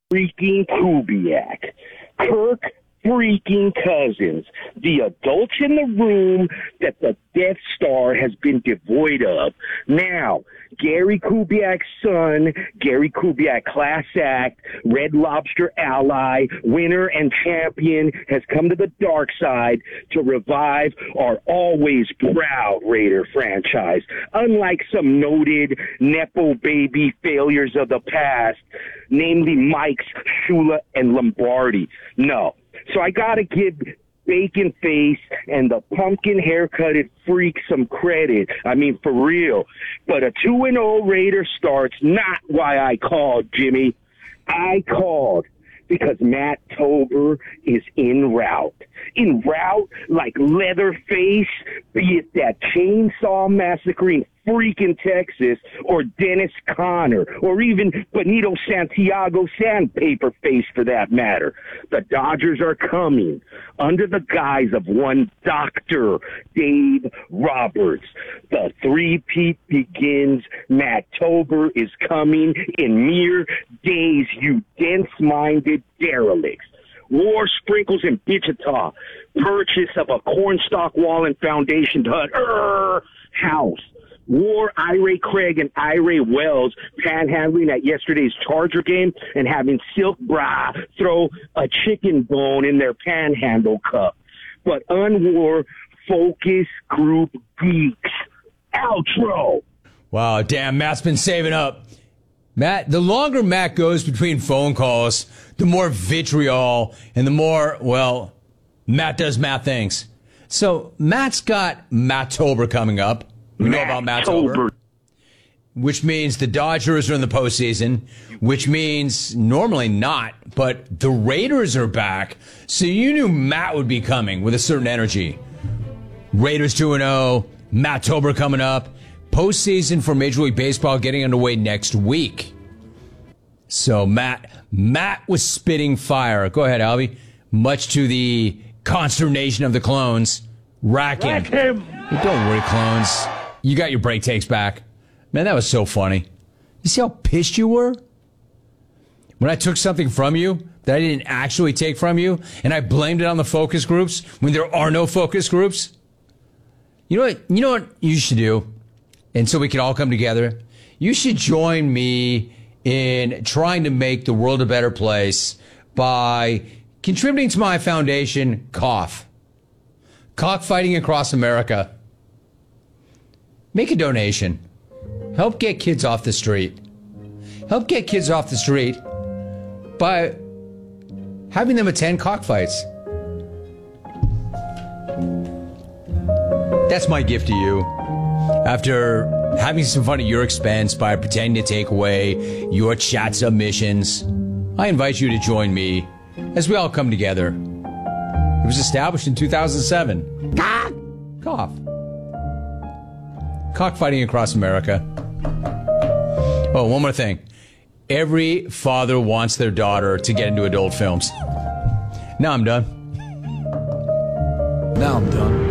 freaking Kubiak. Kirk freaking Cousins. The adults in the room that the Death Star has been devoid of. Now, Gary Kubiak's son, Gary Kubiak class act, Red Lobster ally, winner and champion, has come to the dark side to revive our always proud Raider franchise. Unlike some noted Nepo baby failures of the past, namely Mikes, Shula, and Lombardi. No. So I gotta give Bacon Face and the pumpkin haircutted freak some credit. I mean, for real. But a 2-0 Raider start's not why I called, Jimmy. I called because Matt Tober is en route. En route like Leatherface, be it that chainsaw massacring freak in Texas, or Dennis Conner, or even Benito Santiago Sandpaper Face for that matter. The Dodgers are coming under the guise of one Dr. Dave Roberts. The three-peat begins. Matt Tober is coming in mere days, you dense-minded derelicts. War sprinkles in Wichita. Purchase of a cornstalk wall and foundation house. War Ira Craig and Ira Wells panhandling at yesterday's Charger game and having Silk Bra throw a chicken bone in their panhandle cup. But unwar focus group geeks. Outro. Wow, damn, Matt's been saving up. Matt, the longer Matt goes between phone calls, the more vitriol and the more, well, Matt does Matt things. So Matt's got Matt-tober coming up. We know about Matt-tober, which means the Dodgers are in the postseason, which means normally not, but the Raiders are back. So you knew Matt would be coming with a certain energy. Raiders 2-0, Matt-tober coming up, postseason for Major League Baseball getting underway next week. So Matt was spitting fire. Go ahead, Albie. Much to the consternation of the clones. Rack him. Don't worry, clones. You got your break takes back. Man, that was so funny. You see how pissed you were? When I took something from you that I didn't actually take from you, and I blamed it on the focus groups when there are no focus groups? You know what you should do? And so we can all come together? You should join me in trying to make the world a better place by contributing to my foundation, Cough. Cockfighting Across America. Make a donation. Help get kids off the street. Help get kids off the street by having them attend cockfights. That's my gift to you. After having some fun at your expense by pretending to take away your chat submissions, I invite you to join me as we all come together. It was established in 2007. Cough. Cockfighting Across America. Oh, one more thing. Every father wants their daughter to get into adult films. Now I'm done.